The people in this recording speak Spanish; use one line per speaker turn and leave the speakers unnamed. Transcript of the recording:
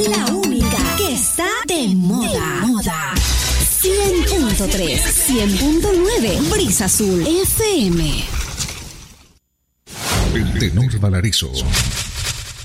La única que está de moda. 100.3, 100.9, Brisa Azul FM.
El tenor Valarizo